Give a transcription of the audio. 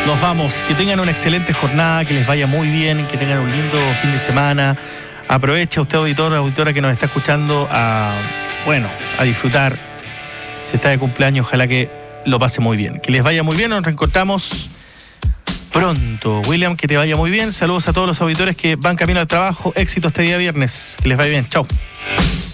Nos vamos. Que tengan una excelente jornada, que les vaya muy bien, que tengan un lindo fin de semana. Aprovecha usted, auditor, auditora que nos está escuchando, a disfrutar. Si está de cumpleaños, ojalá que lo pase muy bien. Que les vaya muy bien, nos reencontramos pronto. William, que te vaya muy bien. Saludos a todos los auditores que van camino al trabajo. Éxito este día viernes. Que les vaya bien. Chao.